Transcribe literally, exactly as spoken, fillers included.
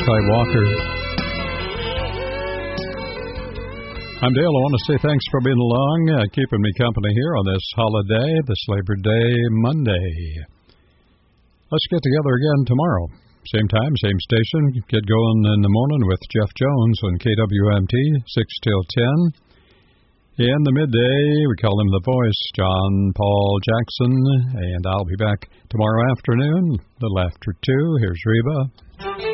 Ty Walker. I'm Dale. I want to say thanks for being along, uh, keeping me company here on this holiday, this Labor Day Monday. Let's get together again tomorrow. Same time, same station. Get going in the morning with Jeff Jones on K W M T, six till ten. In the midday, we call him The Voice, John Paul Jackson, and I'll be back tomorrow afternoon, a little after two. Here's Reba.